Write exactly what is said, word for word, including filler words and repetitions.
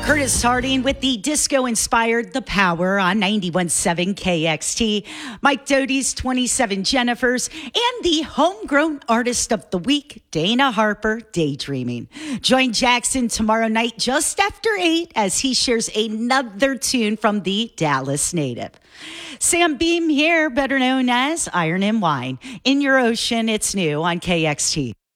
Curtis Harding with the disco-inspired The Power on ninety-one point seven K X T. Mike Doty's twenty-seven Jennifers and the Homegrown Artist of the Week, Dana Harper, Daydreaming. Join Jackson tomorrow night just after eight as he shares another tune from the Dallas native. Sam Beam here, better known as Iron and Wine. In your ocean, it's new on K X T.